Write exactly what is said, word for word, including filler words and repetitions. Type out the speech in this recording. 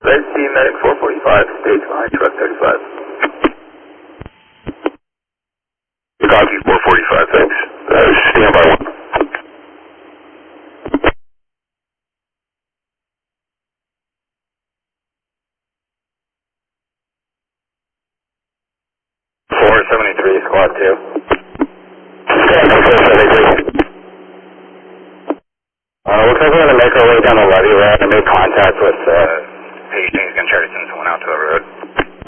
Red Sea Medic four forty-five, stage behind truck thirty-five. Copy, four forty-five, thanks. Uh, stand by one. four seventy-three, squad two. Stand by four seventy-three. Uh, looks like we're going to make our way down the levee ramp and make contact with, uh, Hastings. Gonna try to send someone out to the road.